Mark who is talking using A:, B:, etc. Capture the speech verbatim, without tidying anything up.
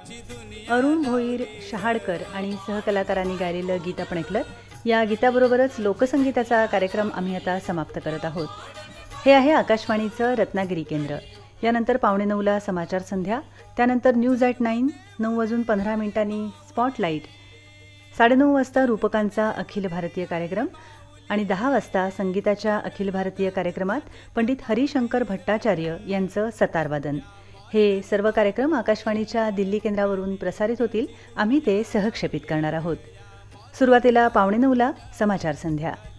A: अरुण भोईर, शहाडकर आणि सहकलाकारांनी गायलेलं गीत आपण ऐकलं. या गीताबरोबरच लोकसंगीताचा कार्यक्रम आम्ही आता समाप्त करत आहोत. हे आहे आकाशवाणीचं रत्नागिरी केंद्र. यानंतर पावणे नऊला समाचार संध्या, त्यानंतर न्यूज ॲट नाईन, नऊ वाजून पंधरा मिनिटांनी स्पॉटलाईट, साडेनऊ वाजता रूपकांचा अखिल भारतीय कार्यक्रम आणि दहा वाजता संगीताच्या अखिल भारतीय कार्यक्रमात पंडित हरिशंकर भट्टाचार्य यांचं सतारवादन. हे सर्व कार्यक्रम आकाशवाणीच्या दिल्ली केंद्रावरून प्रसारित होतील. आम्ही ते सहक्षेपित करणार आहोत. सुरुवातीला पावणे नऊला समाचार संध्या.